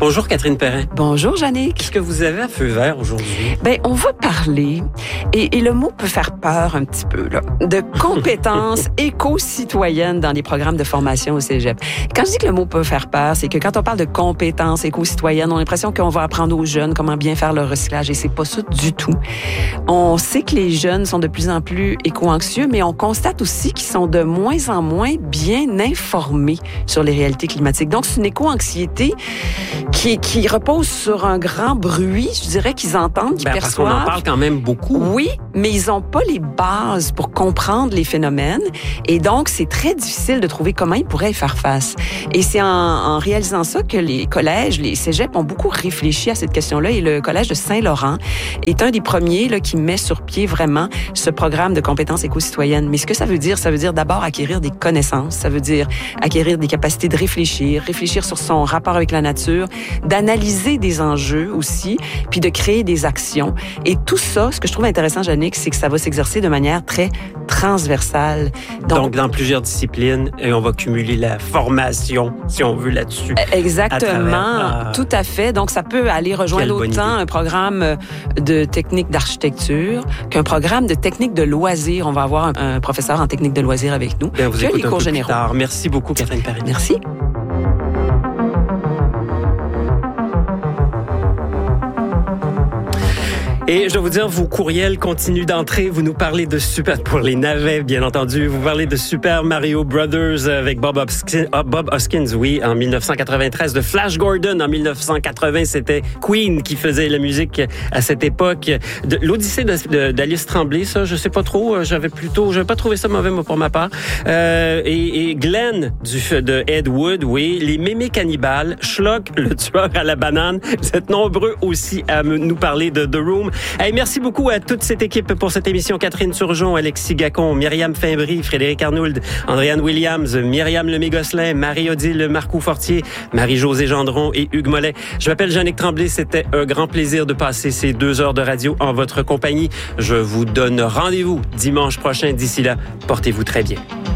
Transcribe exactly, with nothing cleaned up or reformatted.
Bonjour Catherine Perrin. Bonjour Jannick. Qu'est-ce que vous avez à feu vert aujourd'hui? Ben, on va parler, et, et le mot peut faire peur un petit peu, là, de compétences éco-citoyennes dans les programmes de formation au cégep. Quand je dis que le mot peut faire peur, c'est que quand on parle de compétences éco-citoyennes, on a l'impression qu'on va apprendre aux jeunes comment bien faire le recyclage, et c'est pas ça du tout. On sait que les jeunes sont de plus en plus éco-anxieux, mais on constate aussi qu'ils sont de moins en moins bien informés sur les réalités climatiques. Donc, c'est une éco-anxiété qui, qui repose sur un grand bruit, je dirais, qu'ils entendent, qu'ils ben, perçoivent. Parce qu'on en parle quand même beaucoup. Oui, mais ils n'ont pas les bases pour comprendre les phénomènes. Et donc, c'est très difficile de trouver comment ils pourraient y faire face. Et c'est en, en réalisant ça que les collèges, les cégeps ont beaucoup réfléchi à cette question-là. Et le collège de Saint-Laurent est un des premiers là, qui met sur pied vraiment ce programme de compétences éco-citoyennes. Mais ce que ça veut dire, ça veut dire d'abord acquérir des connaissances. Ça veut dire acquérir des capacités de réfléchir, réfléchir sur son rapport avec la nature, d'analyser des enjeux aussi, puis de créer des actions. Et tout ça, ce que je trouve intéressant, Jannick, c'est que ça va s'exercer de manière très transversale. Donc, Donc dans plusieurs disciplines, et on va cumuler la formation, si on veut, là-dessus. Exactement, à travers, tout à fait. Donc, ça peut aller rejoindre autant un programme de technique d'architecture qu'un programme de technique de loisirs. On va avoir un, un professeur en technique de loisirs avec nous. Bien, vous que écoutez les cours généraux. Plus tard. Merci beaucoup, Catherine Perrin. Merci. Et je dois vous dire, vos courriels continuent d'entrer. Vous nous parlez de super, pour les navets, bien entendu. Vous parlez de Super Mario Brothers avec Bob Hoskins, Bob Hoskins, oui, en dix-neuf cent quatre-vingt-treize. De Flash Gordon en dix-neuf cent quatre-vingts. C'était Queen qui faisait la musique à cette époque. De l'Odyssée de, de, d'Alice Tremblay, ça, je sais pas trop. J'avais plutôt, j'avais pas trouvé ça mauvais, moi, pour ma part. Euh, et, et Glenn du, de Ed Wood, oui. Les mémés cannibales. Schlock, le tueur à la banane. Vous êtes nombreux aussi à me, nous parler de The Room. Hey, merci beaucoup à toute cette équipe pour cette émission. Catherine Turgeon, Alexis Gacon, Myriam Fimbry, Frédéric Arnould, Andréane Williams, Myriam Lemay-Gosselin, Marie-Odile Marcoux-Fortier, Marie-Josée Gendron et Hugues Mollet. Je m'appelle Jannick Tremblay. C'était un grand plaisir de passer ces deux heures de radio en votre compagnie. Je vous donne rendez-vous dimanche prochain. D'ici là, portez-vous très bien.